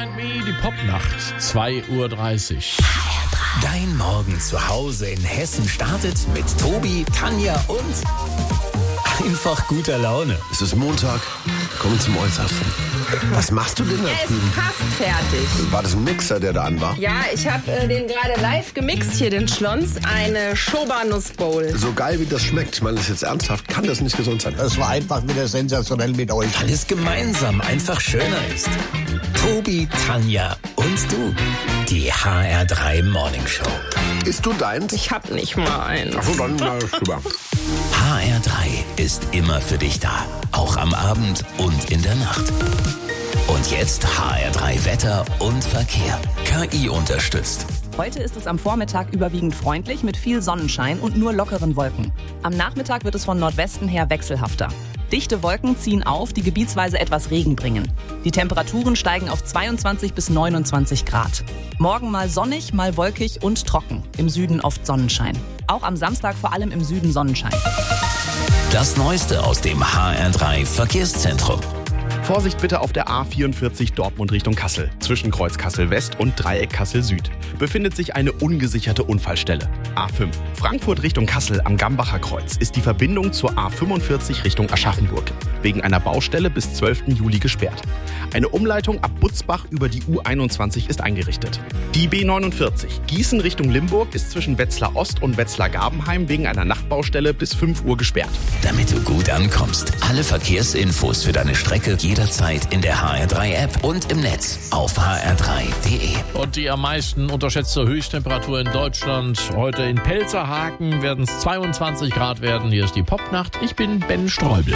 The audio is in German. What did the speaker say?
Find Me, die Popnacht, 2:30 Uhr. Dein Morgen zu Hause in Hessen startet mit Tobi, Tanja und einfach guter Laune. Es ist Montag, kommen zum Äußersten. Was machst du denn da Er ist drüben? fast fertig. War das ein Mixer, der da an war? Ja, ich habe den gerade live gemixt hier, den Schlons. Eine Schoba-Nussbowl. So geil wie das schmeckt, ich meine das jetzt ernsthaft, kann das nicht gesund sein. Es war einfach wieder sensationell mit euch. Weil es gemeinsam einfach schöner ist. Tobi, Tanja und du. Die HR3 Morning Show. Isst du deins? Ich hab nicht mal einen. Achso, dann rüber. HR3 ist immer für dich da. Auch am Abend und in der Nacht. Und jetzt HR3 Wetter und Verkehr. KI unterstützt. Heute ist es am Vormittag überwiegend freundlich mit viel Sonnenschein und nur lockeren Wolken. Am Nachmittag wird es von Nordwesten her wechselhafter. Dichte Wolken ziehen auf, die gebietsweise etwas Regen bringen. Die Temperaturen steigen auf 22 bis 29 Grad. Morgen mal sonnig, mal wolkig und trocken. Im Süden oft Sonnenschein. Auch am Samstag vor allem im Süden Sonnenschein. Das Neueste aus dem HR3 Verkehrszentrum. Vorsicht bitte auf der A44 Dortmund Richtung Kassel. Zwischen Kreuz Kassel West und Dreieck Kassel Süd befindet sich eine ungesicherte Unfallstelle. A5 Frankfurt Richtung Kassel am Gambacher Kreuz ist die Verbindung zur A45 Richtung Aschaffenburg wegen einer Baustelle bis 12. Juli gesperrt. Eine Umleitung ab Butzbach über die U21 ist eingerichtet. Die B49 Gießen Richtung Limburg ist zwischen Wetzlar Ost und Wetzlar Gabenheim wegen einer Nachtbaustelle bis 5 Uhr gesperrt. Damit du gut ankommst. Alle Verkehrsinfos für deine Strecke jederzeit in der HR3-App und im Netz auf hr3.de. Und die am meisten unterschätzte Höchsttemperatur in Deutschland. Heute in Pelzerhaken werden es 22 Grad werden. Hier ist die Popnacht. Ich bin Ben Streubel.